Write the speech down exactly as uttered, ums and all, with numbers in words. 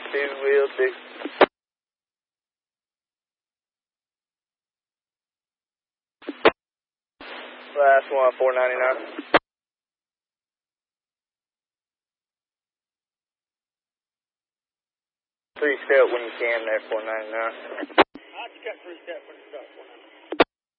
two, will do. Last one, four ninety-nine. Three step when you can there, four ninety-nine. I'll cut three step when it's up.